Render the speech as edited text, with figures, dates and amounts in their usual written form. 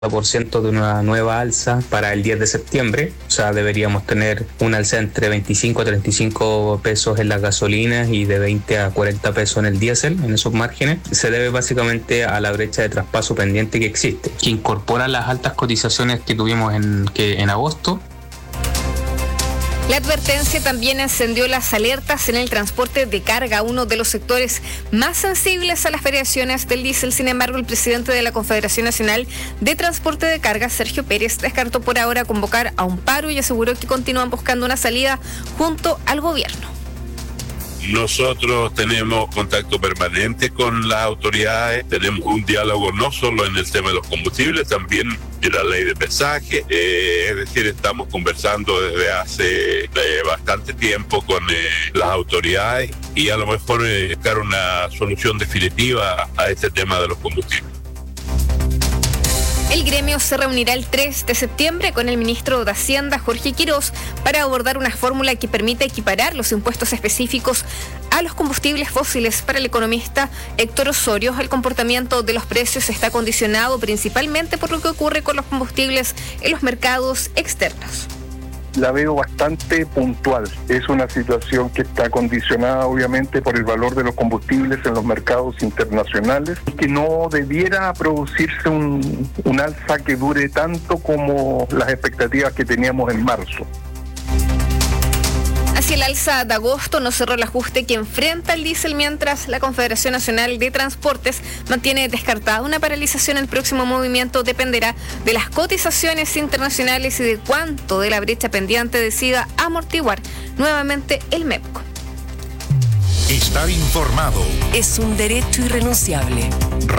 de una nueva alza para el 10 de septiembre, o sea, deberíamos tener una alza entre 25 a 35 pesos en las gasolinas y de 20 a 40 pesos en el diésel, en esos márgenes. Se debe básicamente a la brecha de traspaso pendiente que existe, que incorpora las altas cotizaciones que tuvimos en agosto. La advertencia también encendió las alertas en el transporte de carga, uno de los sectores más sensibles a las variaciones del diésel. Sin embargo, el presidente de la Confederación Nacional de Transporte de Carga, Sergio Pérez, descartó por ahora convocar a un paro y aseguró que continúan buscando una salida junto al gobierno. Nosotros tenemos contacto permanente con las autoridades, tenemos un diálogo no solo en el tema de los combustibles, también de la ley de pesaje, es decir, estamos conversando desde hace bastante tiempo con las autoridades y a lo mejor buscar una solución definitiva a este tema de los combustibles. El gremio se reunirá el 3 de septiembre con el ministro de Hacienda, Jorge Quirós, para abordar una fórmula que permita equiparar los impuestos específicos a los combustibles fósiles. Para el economista Héctor Osorio, el comportamiento de los precios está condicionado principalmente por lo que ocurre con los combustibles en los mercados externos. La veo bastante puntual. Es una situación que está condicionada obviamente por el valor de los combustibles en los mercados internacionales, que no debiera producirse un alza que dure tanto como las expectativas que teníamos en marzo. Hacia el alza de agosto no cerró el ajuste que enfrenta el diésel, mientras la Confederación Nacional de Transportes mantiene descartada una paralización. El próximo movimiento dependerá de las cotizaciones internacionales y de cuánto de la brecha pendiente decida amortiguar nuevamente el MEPCO. Estar informado es un derecho irrenunciable.